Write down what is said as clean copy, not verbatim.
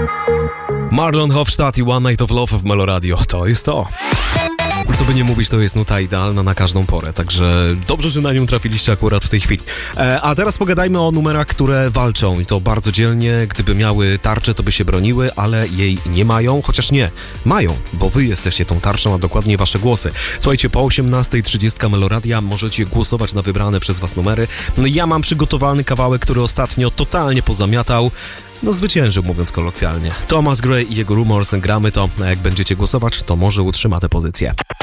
Marlon Hofstadt i One Night of Love w Meloradio. To jest to. Co by nie mówić, to jest nuta idealna na każdą porę, także dobrze, że na nią trafiliście akurat w tej chwili. A teraz pogadajmy o numerach, które walczą i to bardzo dzielnie. Gdyby miały tarczę, to by się broniły, ale jej nie mają, chociaż nie, mają, bo wy jesteście tą tarczą, a dokładnie wasze głosy. Słuchajcie, po 18:30 Meloradia możecie głosować na wybrane przez was numery. No ja mam przygotowany kawałek, który ostatnio totalnie pozamiatał. No zwyciężył, mówiąc kolokwialnie. Thomas Gray i jego Rumors, gramy to, a jak będziecie głosować, to może utrzyma tę pozycję.